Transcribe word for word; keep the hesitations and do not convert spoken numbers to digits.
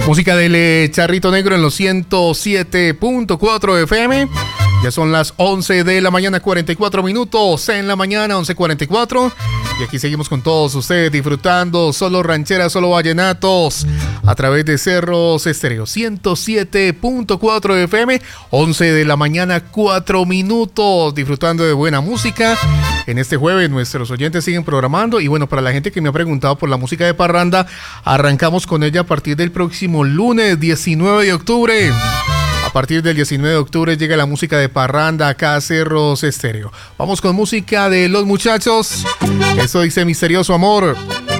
Música del eh, Charrito Negro en los ciento siete punto cuatro F M. Ya son las once de la mañana, cuarenta y cuatro minutos en la mañana, once cuarenta y cuatro. Y aquí seguimos con todos ustedes disfrutando solo rancheras, solo vallenatos a través de Cerros Estéreo ciento siete punto cuatro F M. once de la mañana, cuatro minutos, disfrutando de buena música. En este jueves nuestros oyentes siguen programando y bueno, para la gente que me ha preguntado por la música de parranda, arrancamos con ella a partir del próximo lunes diecinueve de octubre. A partir del diecinueve de octubre llega la música de parranda acá a Cerros Estéreo. Vamos con música de Los Muchachos. Eso dice Misterioso Amor.